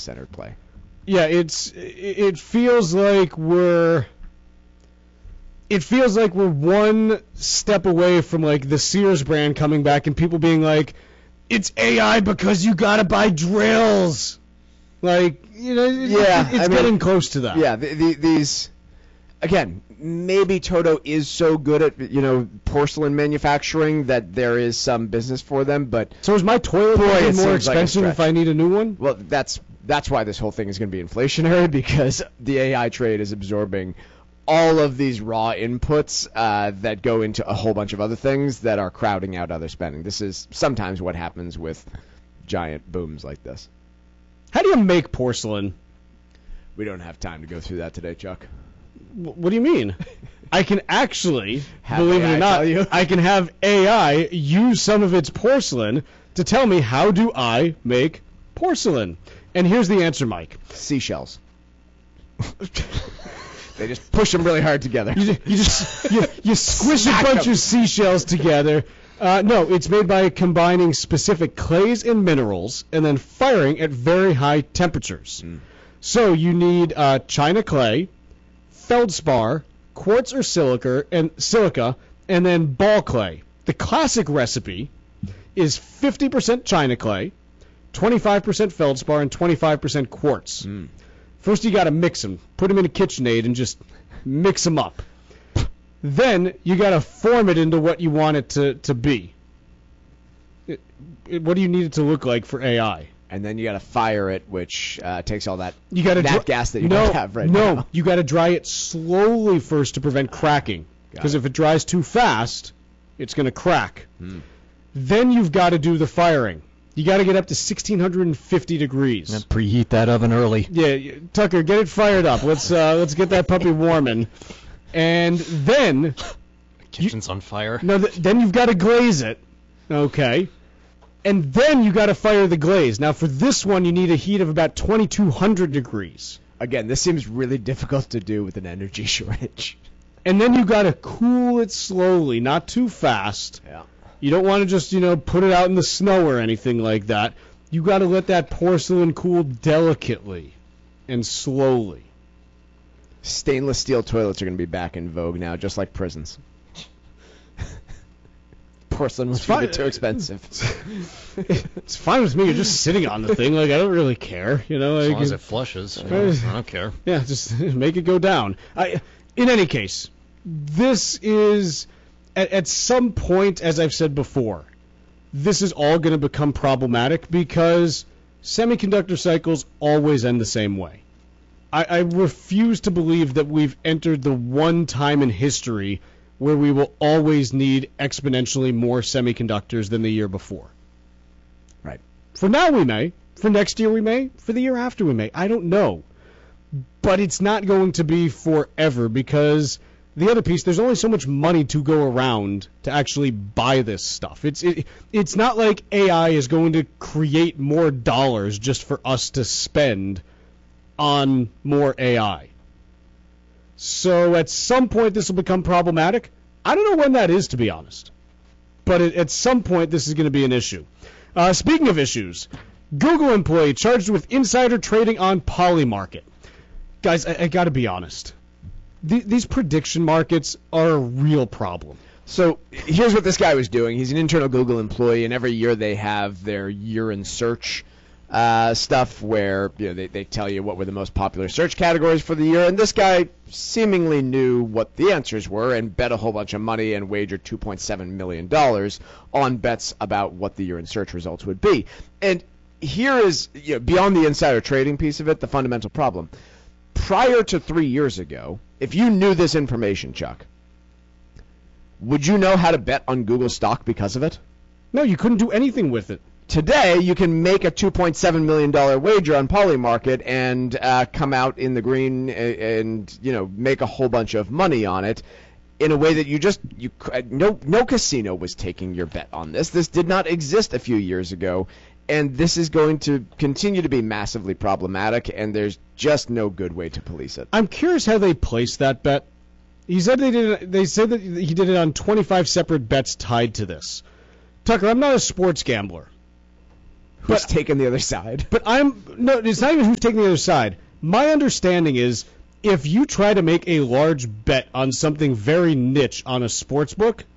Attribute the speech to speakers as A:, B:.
A: data-centered play.
B: Yeah, it feels like we're one step away from like the Sears brand coming back and people being like, it's AI because you gotta buy drills. Like, it's getting close to that.
A: Yeah, these again, maybe Toto is so good at porcelain manufacturing that there is some business for them, but
B: so is my toilet more expensive if I need a new one?
A: Well, that's why this whole thing is going to be inflationary, because the AI trade is absorbing all of these raw inputs that go into a whole bunch of other things that are crowding out other spending. This is sometimes what happens with giant booms like this.
B: How do you make porcelain?
A: We don't have time to go through that today, Chuck.
B: What do you mean? I can actually, believe it or not, I can have AI use some of its porcelain to tell me how do I make porcelain. And here's the answer, Mike.
A: Seashells. They just push them really hard together.
B: You squish a bunch of seashells together. No, it's made by combining specific clays and minerals and then firing at very high temperatures. So you need china clay, feldspar, quartz or silica, and then ball clay. The classic recipe is 50% china clay, 25% feldspar, and 25% quartz. First you got to mix them. Put them in a KitchenAid and just mix them up. Then you got to form it into what you want it to be. What do you need it to look like for AI?
A: And then you got to fire it, which takes all that gas that you don't have right now.
B: No, you got to dry it slowly first to prevent cracking. Because if it dries too fast, it's going to crack. Then you've got to do the firing. You got to get up to 1650 degrees.
C: And preheat that oven early.
B: Yeah, Tucker, get it fired up. Let's get that puppy warming. And then
C: kitchen's on fire.
B: No, then you've got to glaze it. Okay. And then you got to fire the glaze. Now for this one you need a heat of about 2200 degrees.
A: Again, this seems really difficult to do with an energy shortage.
B: And then you got to cool it slowly, not too fast.
A: Yeah.
B: You don't want to just, put it out in the snow or anything like that. You got to let that porcelain cool delicately and slowly.
A: Stainless steel toilets are going to be back in vogue now, just like prisons. Porcelain was too expensive.
B: It's fine with me. You're just sitting on the thing. Like, I don't really care.
C: As long as it flushes. I don't care.
B: Yeah, just make it go down. In any case, this is... At some point, as I've said before, this is all going to become problematic because semiconductor cycles always end the same way. I refuse to believe that we've entered the one time in history where we will always need exponentially more semiconductors than the year before.
A: Right.
B: For now we may. For next year we may. For the year after we may. I don't know. But it's not going to be forever because... The other piece, there's only so much money to go around to actually buy this stuff. It's not like AI is going to create more dollars just for us to spend on more AI. So at some point this will become problematic. I don't know when that is, to be honest. But at some point this is going to be an issue. Speaking of issues, Google employee charged with insider trading on Polymarket. Guys, I got to be honest. These prediction markets are a real problem.
A: So here's what this guy was doing. He's an internal Google employee, and every year they have their year in search stuff where they tell you what were the most popular search categories for the year. And this guy seemingly knew what the answers were and bet a whole bunch of money and wagered $2.7 million on bets about what the year in search results would be. And here is, beyond the insider trading piece of it, the fundamental problem. Prior to 3 years ago, if you knew this information, Chuck, would you know how to bet on Google stock because of it?
B: No, you couldn't do anything with it.
A: Today, you can make a $2.7 million wager on Polymarket and come out in the green and make a whole bunch of money on it in a way that no casino was taking your bet on this. This did not exist a few years ago. And this is going to continue to be massively problematic, and there's just no good way to police it.
B: I'm curious how they placed that bet. He said they said that he did it on 25 separate bets tied to this. Tucker, I'm not a sports gambler.
A: Who's taking the other side?
B: But no, it's not even who's taking the other side. My understanding is if you try to make a large bet on something very niche on a sports book,